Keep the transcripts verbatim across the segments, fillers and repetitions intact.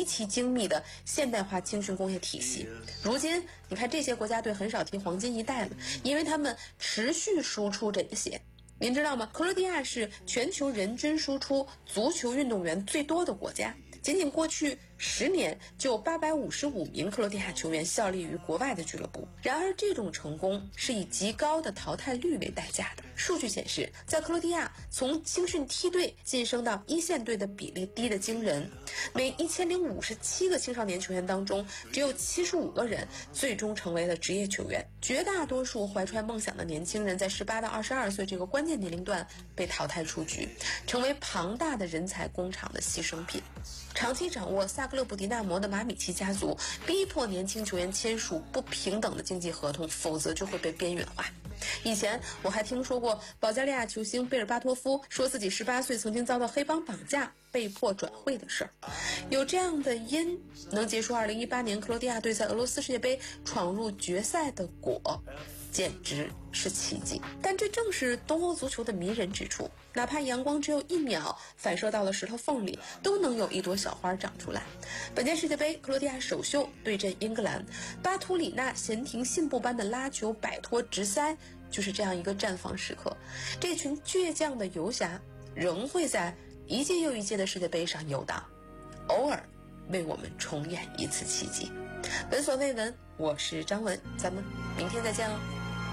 其精密的现代化精训工业体系。如今你看这些国家队很少提黄金一代了，因为他们持续输出这些。您知道吗？克罗地亚是全球人均输出足球运动员最多的国家，仅仅过去十年就有八百五十五名克罗地亚球员效力于国外的俱乐部。然而这种成功是以极高的淘汰率为代价的。数据显示，在克罗地亚从青训梯队晋升到一线队的比例低得惊人，每一千零五十七个青少年球员当中，只有七十五个人最终成为了职业球员。绝大多数怀揣梦想的年轻人在十八到二十二岁这个关键年龄段被淘汰出局，成为庞大的人才工厂的牺牲品。长期掌握萨格勒布迪纳摩的马米奇家族逼迫年轻球员签署不平等的经济合同，否则就会被边缘化。以前我还听说过保加利亚球星贝尔巴托夫说自己十八岁曾经遭到黑帮绑架被迫转会的事儿。有这样的因能结束二零一八年克罗地亚队在俄罗斯世界杯闯入决赛的果，简直是奇迹。但这正是东欧足球的迷人之处，哪怕阳光只有一秒反射到了石头缝里，都能有一朵小花长出来。本届世界杯，克罗地亚首秀对阵英格兰，巴图里纳闲庭信步般的拉球摆脱直塞，就是这样一个绽放时刻。这群倔强的游侠仍会在一届又一届的世界杯上游荡，偶尔为我们重演一次奇迹。闻所未闻，我是张文，咱们明天再见了。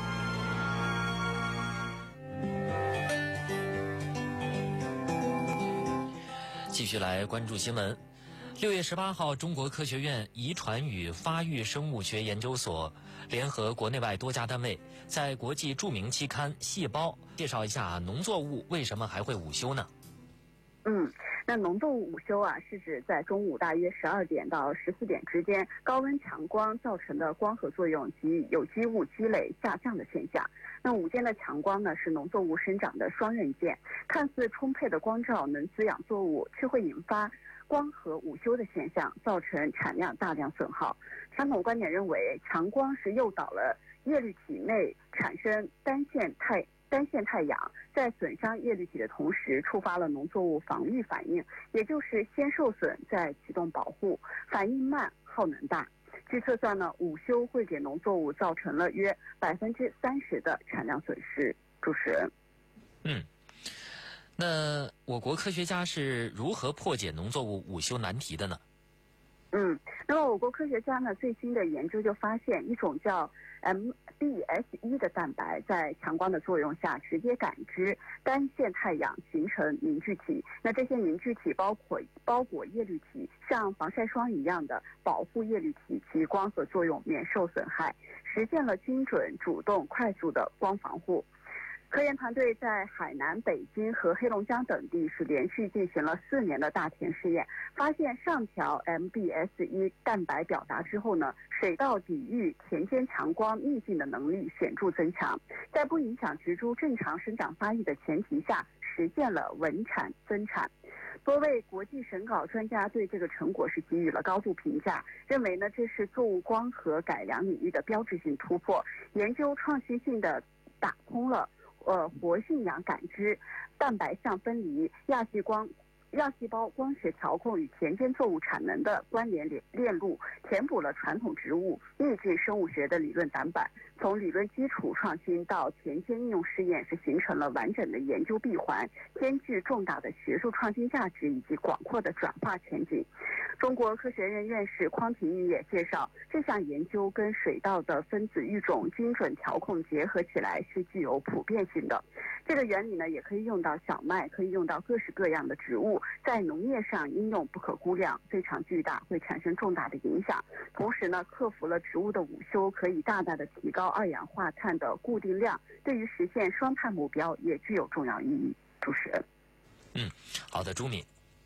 继续来关注新闻。六月十八号，中国科学院遗传与发育生物学研究所联合国内外多家单位，在国际著名期刊《细胞》介绍一下农作物为什么还会午休呢？ 嗯，那农作物午休啊，是指在中午大约十二点到十四点之间，高温强光造成的光合作用及有机物积累下降的现象。那午间的强光呢，是农作物生长的双刃剑，看似充沛的光照能滋养作物，却会引发光合午休的现象，造成产量大量损耗。传统观点认为，强光是诱导了叶绿体内产生单线太单线太氧，在损伤叶绿体的同时，触发了农作物防御反应，也就是先受损再启动保护，反应慢，耗能大。据测算呢，午休会给农作物造成了约百分之三十的产量损失。主持人， 嗯，那我国科学家是如何破解农作物午休难题的呢？ 嗯，那么我国科学家呢最新的研究就发现，一种叫 M B S 一 的蛋白在强光的作用下直接感知单线太阳，形成凝聚体。那这些凝聚体包括包裹叶绿体，像防晒霜一样的保护叶绿体及光合作用免受损害，实现了精准、主动、快速的光防护。科研团队在海南、北京和黑龙江等地是连续进行了四年的大田试验，发现上调 M B S 一 蛋白表达之后呢，水稻抵御田间强光逆境的能力显著增强，在不影响植株正常生长发育的前提下，实现了稳产增产。多位国际审稿专家对这个成果是给予了高度评价，认为呢这是作物光合改良领域的标志性突破，研究创新性的打通了呃，活性氧感知、蛋白相分离、亚细光、亚细胞光学调控与田间作物产能的关联链链路，填补了传统植物逆境生物学的理论短板。从理论基础创新到田间应用试验，是形成了完整的研究闭环，兼具重大的学术创新价值以及广阔的转化前景。中国科学院院士匡廷玉也介绍，这项研究跟水稻的分子育种精准调控结合起来是具有普遍性的。这个原理呢，也可以用到小麦，可以用到各式各样的植物，在农业上应用不可估量，非常巨大，会产生重大的影响。同时呢，克服了植物的午休，可以大大的提高二氧化碳的固定量，对于实现双碳目标也具有重要意义。主持人， 嗯，好的，朱敏。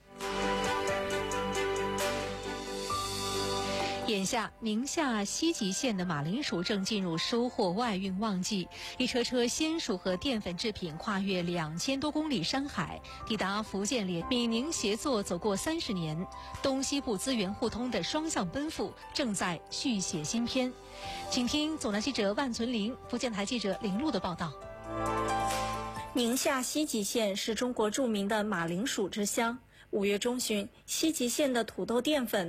眼下，宁夏西吉县的马铃薯正进入收获外运旺季，一车车鲜薯和淀粉制品跨越两千多公里山海，抵达福建连。闽宁协作走过三十年，东西部资源互通的双向奔赴正在续写新篇。请听总台记者万存林、福建台记者林璐的报道。 宁夏西吉县是中国著名的马铃薯之乡。五月中旬，西吉县的土豆淀粉